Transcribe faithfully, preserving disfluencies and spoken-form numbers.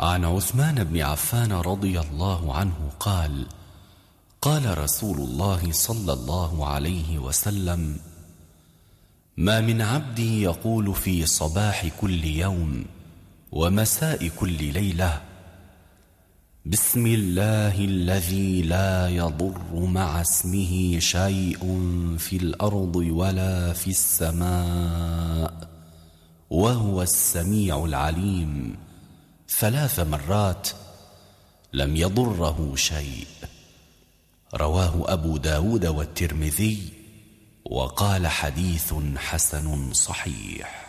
عن عثمان بن عفان رضي الله عنه قال: قال رسول الله صلى الله عليه وسلم: ما من عبد يقول في صباح كل يوم ومساء كل ليلة: بسم الله الذي لا يضر مع اسمه شيء في الأرض ولا في السماء وهو السميع العليم، ثلاث مرات لم يضره شيء. رواه أبو داود والترمذي، وقال: حديث حسن صحيح.